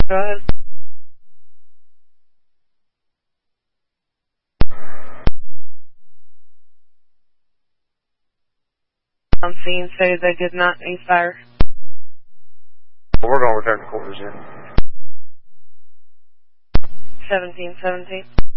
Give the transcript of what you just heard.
Go ahead. On scene, say they did not need fire. We're going to return the quarters in. 1717.